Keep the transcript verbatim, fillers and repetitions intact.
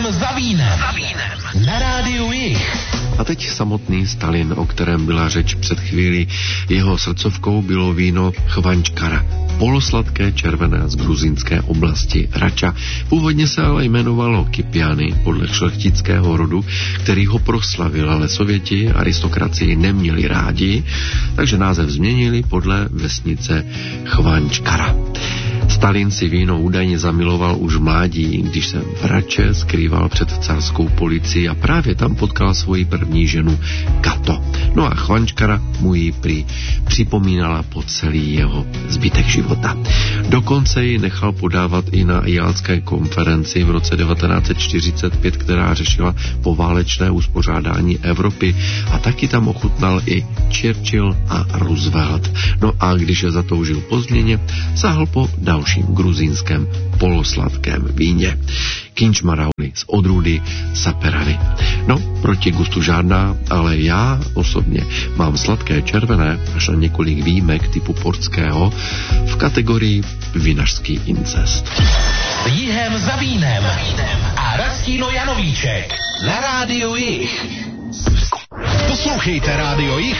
Jihem za vínem. Na rádiu Jih. A teď samotný Stalin, o kterém byla řeč před chvílí. Jeho srdcovkou bylo víno Chvančkara, polosladké červené z gruzínské oblasti Rača. Původně se ale jmenovalo Kypiany podle šlechtického rodu, který ho proslavil, ale Sověti aristokracii neměli rádi, takže název změnili podle vesnice Chvančkara. Stalin si víno údajně zamiloval už v mládí, když se v Rače skrýval před carskou policií a právě tam potkal svoji první ženu Kato. No a Chvančkara mu ji prý připomínala po celý jeho zbytek života. Dokonce ji nechal podávat i na Jaltské konferenci v roce devatenáct set čtyřicet pět, která řešila poválečné uspořádání Evropy, a taky tam ochutnal i Churchill a Roosevelt. No a když je zatoužil po změně, sáhl po dalším gruzínském polosladkém víně. Kinčmarauli z odrůdy Saperary. No, proti gustu žádná, ale já osobně mám sladké červené až na několik výjimek typu portského v kategorii vinařský incest. Jihem za vínem a Rastino Janovíček na rádiu Jih. Poslouchejte rádio Jih